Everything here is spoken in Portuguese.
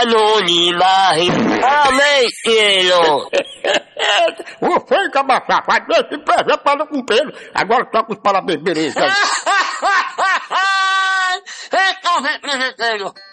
anônima. Amém, filho. Você, cabra safado, deixa de preservar com pelo. Agora toca os parabéns, beleza. Então, vem, filho.